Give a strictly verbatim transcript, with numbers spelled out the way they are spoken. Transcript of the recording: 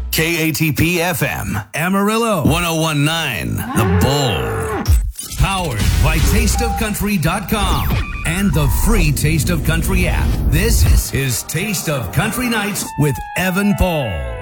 K A T P F M, Amarillo, one oh one point nine, The Bull. Powered by taste of country dot com and the free Taste of Country app. This is Taste of Country Nights with Evan Paul.